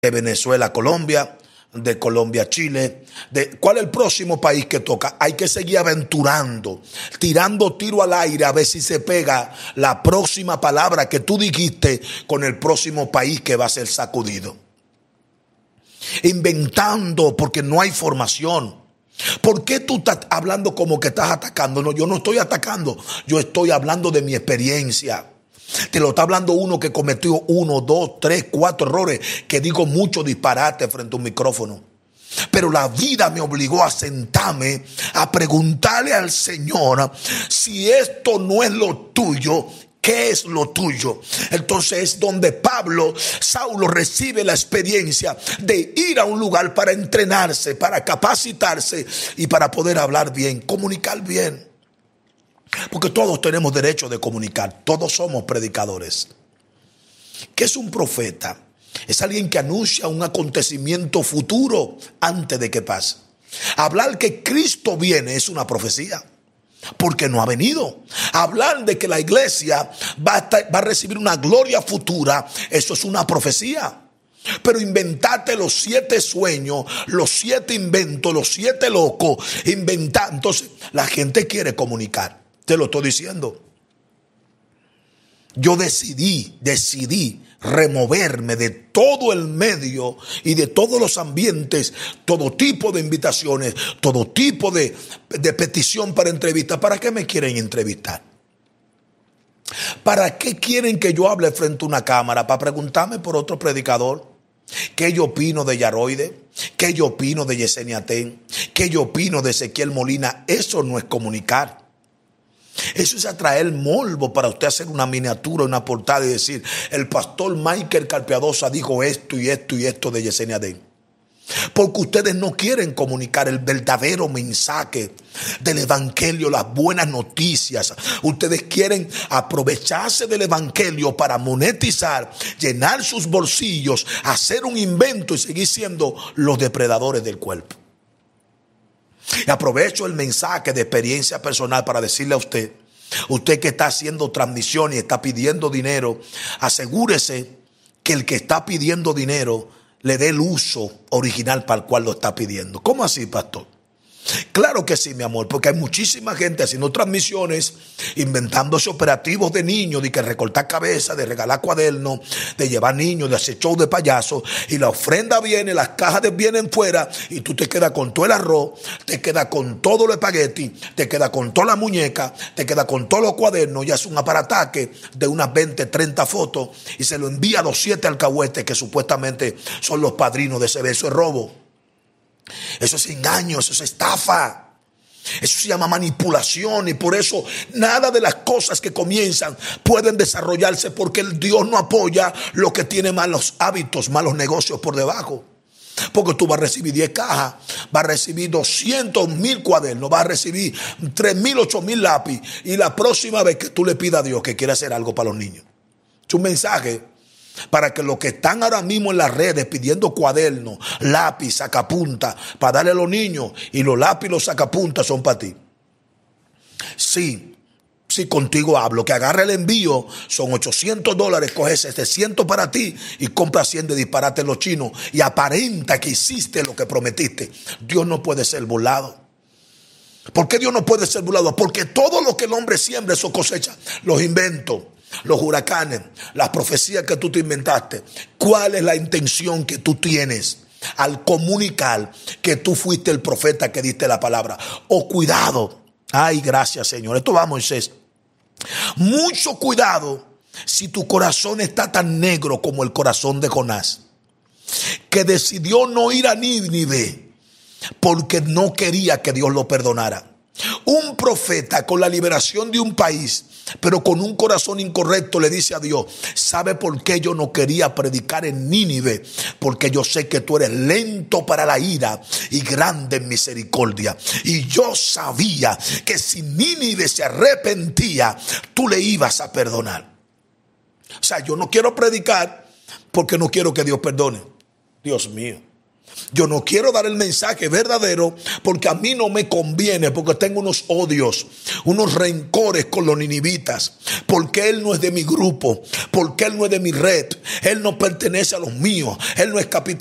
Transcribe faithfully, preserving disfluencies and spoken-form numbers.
de Venezuela a Colombia, de Colombia a Chile. De, ¿Cuál es el próximo país que toca? Hay que seguir aventurando, tirando tiro al aire a ver si se pega la próxima palabra que tú dijiste con el próximo país que va a ser sacudido. Inventando porque no hay formación. ¿Por qué tú estás hablando como que estás atacando? No, yo no estoy atacando, yo estoy hablando de mi experiencia. Te lo está hablando uno que cometió uno, dos, tres, cuatro errores, que digo mucho disparate frente a un micrófono. Pero la vida me obligó a sentarme, a preguntarle al Señor, si esto no es lo tuyo, ¿qué es lo tuyo? Entonces es donde Pablo, Saulo recibe la experiencia de ir a un lugar para entrenarse, para capacitarse y para poder hablar bien, comunicar bien. Porque todos tenemos derecho de comunicar, todos somos predicadores. ¿Qué es un profeta? Es alguien que anuncia un acontecimiento futuro antes de que pase. Hablar que Cristo viene es una profecía, porque no ha venido. Hablar de que la iglesia va a, estar, va a recibir una gloria futura, eso es una profecía. Pero inventarte los siete sueños, los siete inventos, los siete locos, inventar. Entonces la gente quiere comunicar. Te lo estoy diciendo. Yo decidí, decidí removerme de todo el medio y de todos los ambientes, todo tipo de invitaciones, todo tipo de, de petición para entrevistas. ¿Para qué me quieren entrevistar? ¿Para qué quieren que yo hable frente a una cámara? ¿Para preguntarme por otro predicador? ¿Qué yo opino de Yaroide? ¿Qué yo opino de Yesenia Ten? ¿Qué yo opino de Ezequiel Molina? Eso no es comunicar. Eso es atraer morbo para usted hacer una miniatura, una portada y decir: el pastor Michael Carpiadosa dijo esto y esto y esto de Yesenia Den. Porque ustedes no quieren comunicar el verdadero mensaje del evangelio, las buenas noticias. Ustedes quieren aprovecharse del evangelio para monetizar, llenar sus bolsillos, hacer un invento y seguir siendo los depredadores del cuerpo. Y aprovecho el mensaje de experiencia personal para decirle a usted, usted que está haciendo transmisión y está pidiendo dinero, asegúrese que el que está pidiendo dinero le dé el uso original para el cual lo está pidiendo. ¿Cómo así, pastor? Claro que sí, mi amor, porque hay muchísima gente haciendo transmisiones, inventándose operativos de niños, de que recortar cabeza, de regalar cuadernos, de llevar niños, de hacer show de payaso, y la ofrenda viene, las cajas de vienen fuera, y tú te quedas con todo el arroz, te quedas con todo el espagueti, te quedas con toda la muñeca, te quedas con todos los cuadernos, y hace un aparataje de unas veinte, treinta fotos, y se lo envía a los siete alcahuetes que supuestamente son los padrinos de ese beso de robo. Eso es engaño, eso es estafa. Eso se llama manipulación, y por eso nada de las cosas que comienzan pueden desarrollarse, porque el Dios no apoya lo que tiene malos hábitos, malos negocios por debajo. Porque tú vas a recibir diez cajas, vas a recibir doscientos mil cuadernos, vas a recibir tres mil, ocho mil lápiz, y la próxima vez que tú le pidas a Dios que quiera hacer algo para los niños, es un mensaje para que los que están ahora mismo en las redes pidiendo cuadernos, lápiz, sacapunta para darle a los niños, y los lápiz y los sacapuntas son para ti. Sí, sí, contigo hablo, que agarre el envío, son ochocientos dólares, coge setecientos para ti y compra cien de disparate en los chinos y aparenta que hiciste lo que prometiste. Dios no puede ser burlado. ¿Por qué Dios no puede ser burlado? Porque todo lo que el hombre siembra, eso cosecha. Los inventos, los huracanes, las profecías que tú te inventaste. ¿Cuál es la intención que tú tienes al comunicar que tú fuiste el profeta que diste la palabra? Oh, cuidado. Ay, gracias, Señor. Esto va, Moisés. Mucho cuidado si tu corazón está tan negro como el corazón de Jonás, que decidió no ir a Nínive porque no quería que Dios lo perdonara. Un profeta con la liberación de un país, pero con un corazón incorrecto, le dice a Dios: ¿sabe por qué yo no quería predicar en Nínive? Porque yo sé que tú eres lento para la ira y grande en misericordia. Y yo sabía que si Nínive se arrepentía, tú le ibas a perdonar. O sea, yo no quiero predicar porque no quiero que Dios perdone. Dios mío. Yo no quiero dar el mensaje verdadero porque a mí no me conviene, porque tengo unos odios, unos rencores con los ninivitas, porque él no es de mi grupo, porque él no es de mi red, él no pertenece a los míos, él no es capitán.